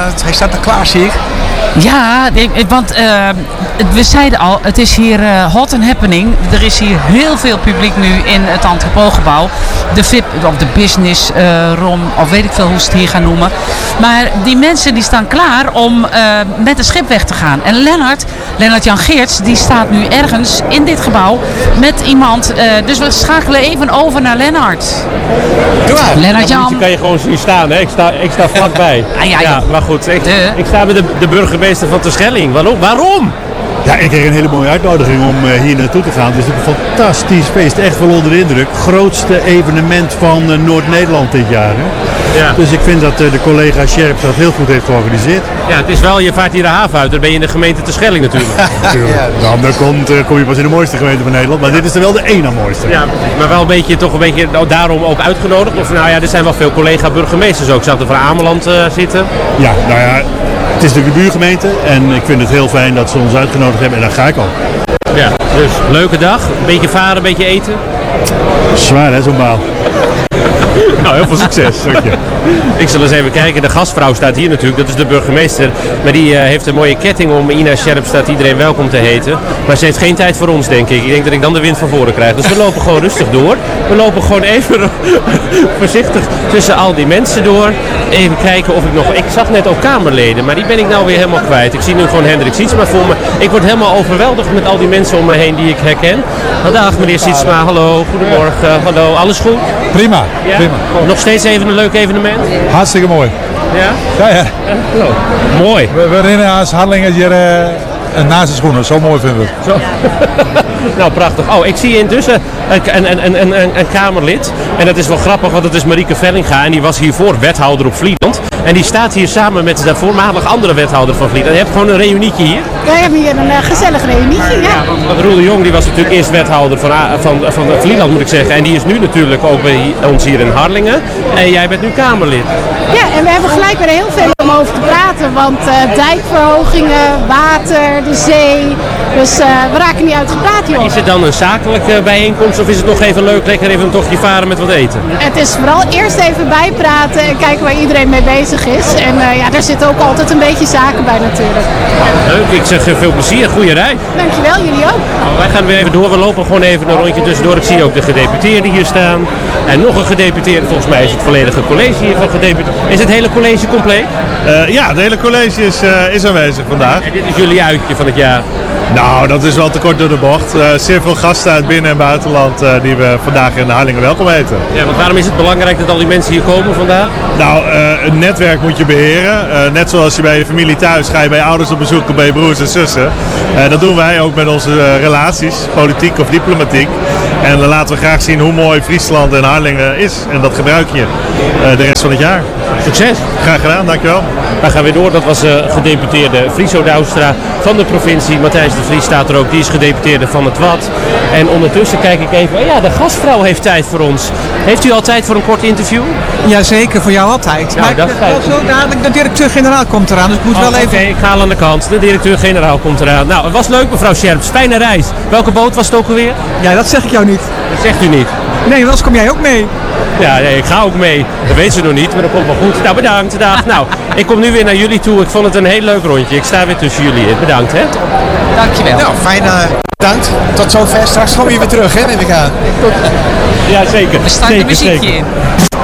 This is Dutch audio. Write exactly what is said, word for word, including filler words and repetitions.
hij staat er klaar, zie ik. Ja, want uh, we zeiden al, het is hier uh, hot and happening. Er is hier heel veel publiek nu in het entrepotgebouw. De V I P, of de business uh, room, of weet ik veel hoe ze het hier gaan noemen. Maar die mensen die staan klaar om uh, met het schip weg te gaan. En Lennart, Lennart Jan Geerts, die staat nu ergens in dit gebouw met iemand. Uh, dus we schakelen even over naar Lennart. Doe maar. Lennart Jan. Ja, kan je gewoon zien staan, hè? Ik sta, ik sta vlakbij. Ah, ja, ja. ja, maar goed, ik, de... ik sta met de, de burgemeester van Terschelling. Waarom? Waarom? Ja, ik kreeg een hele mooie uitnodiging om uh, hier naartoe te gaan. Het is een fantastisch feest, echt wel onder de indruk. Grootste evenement van uh, Noord-Nederland dit jaar. Hè? Ja. Dus ik vind dat uh, de collega Scherps dat heel goed heeft georganiseerd. Ja, het is wel, je vaart hier de haven uit, dan ben je in de gemeente Terschelling natuurlijk. ja, dan dan komt, uh, kom je pas in de mooiste gemeente van Nederland, maar dit is er wel de ene mooiste. Ja, maar wel een beetje, toch een beetje nou, daarom ook uitgenodigd. Of nou ja, er zijn wel veel collega-burgemeesters ook. Ik zag er van Ameland uh, zitten. Ja, nou ja. Het is natuurlijk de buurgemeente en ik vind het heel fijn dat ze ons uitgenodigd hebben en daar ga ik al. Ja, dus leuke dag. Een beetje varen, een beetje eten. Zwaar hè, zo'n baan. Nou, heel veel succes. Dank je. Ik zal eens even kijken. De gastvrouw staat hier natuurlijk. Dat is de burgemeester. Maar die uh, heeft een mooie ketting om. Ina Scherps staat iedereen welkom te heten. Maar ze heeft geen tijd voor ons, denk ik. Ik denk dat ik dan de wind van voren krijg. Dus we lopen gewoon rustig door. We lopen gewoon even voorzichtig tussen al die mensen door. Even kijken of ik nog... Ik zag net ook Kamerleden, maar die ben ik nou weer helemaal kwijt. Ik zie nu gewoon Hendrik Sietsma voor me. Ik word helemaal overweldigd met al die mensen om me heen die ik herken. Dag meneer Sietsma, hallo, goedemorgen, hallo, alles goed? Prima, ja? prima. Nog steeds even een leuk evenement? Hartstikke mooi. Ja? Ja, ja. ja oh, mooi. We, we rennen als Harlingen hier uh, naast de schoenen, zo mooi vinden we het. Zo. Nou, prachtig. Oh, ik zie intussen een, een, een, een, een Kamerlid. En dat is wel grappig, want het is Marieke Vellinga. En die was hiervoor wethouder op Vlieland. En die staat hier samen met de voormalig andere wethouder van Vlieland. Je hebt gewoon een reunietje hier. Ja, we hebben hier een uh, gezellig reunietje, ja. ja want, want Roel de Jong die was natuurlijk eerst wethouder van, van, van Vlieland, moet ik zeggen. En die is nu natuurlijk ook bij ons hier in Harlingen. En jij bent nu Kamerlid. Ja, en we hebben gelijk weer heel veel om over te praten. Want uh, dijkverhogingen, water, de zee. Dus uh, we raken niet uitgepraat, joh. Is het dan een zakelijke bijeenkomst of is het nog even leuk, lekker even een tochtje varen met wat eten? Het is vooral eerst even bijpraten en kijken waar iedereen mee bezig is. En uh, ja, daar zitten ook altijd een beetje zaken bij natuurlijk. Leuk, ik zeg veel plezier, goede rij. Dankjewel, jullie ook. Nou, wij gaan weer even door, we lopen gewoon even een rondje tussendoor. Ik zie ook de gedeputeerden hier staan. En nog een gedeputeerde, volgens mij is het volledige college hier van gedeputeerden. Is het hele college compleet? Uh, ja, het hele college is, uh, is aanwezig vandaag. En dit is jullie uitje van het jaar? Nou, dat is wel te kort door de bocht. Uh, zeer veel gasten uit binnen- en buitenland uh, die we vandaag in Harlingen welkom heten. Ja, want waarom is het belangrijk dat al die mensen hier komen vandaag? Nou, uh, een netwerk moet je beheren. Uh, net zoals je bij je familie thuis ga je bij ouders op bezoek of bij je broers en zussen. Uh, dat doen wij ook met onze uh, relaties, politiek of diplomatiek. En dan laten we graag zien hoe mooi Friesland en Harlingen is. En dat gebruik je uh, de rest van het jaar. Succes! Graag gedaan, dankjewel. We gaan weer door. Dat was uh, gedeputeerde Friso Douwstra van de provincie. Matthijs de Vries staat er ook. Die is gedeputeerde van het W A D. En ondertussen kijk ik even. Oh ja, de gastvrouw heeft tijd voor ons. Heeft u al tijd voor een kort interview? Jazeker, voor jou altijd. Nou, maar dat ik, zo dadelijk de directeur-generaal komt eraan. Dus ik moet oh, wel even... Oké, even... ik ga al aan de kant. De directeur-generaal komt eraan. Nou, het was leuk mevrouw Scherps. Fijne reis. Welke boot was het ook alweer? Ja, dat zeg ik jou niet. Dat zegt u niet. Nee, anders kom jij ook mee. Ja, nee, ik ga ook mee. Dat weet ze nog niet, maar dat komt wel goed. Nou, bedankt. Dag. Nou, ik kom nu weer naar jullie toe. Ik vond het een heel leuk rondje. Ik sta weer tussen jullie in. Bedankt, hè. Dankjewel. Nou, fijn. Uh, bedankt. Tot zover. Straks kom je weer terug, hè, neem ik aan. Ja, zeker. Er staat een muziekje in.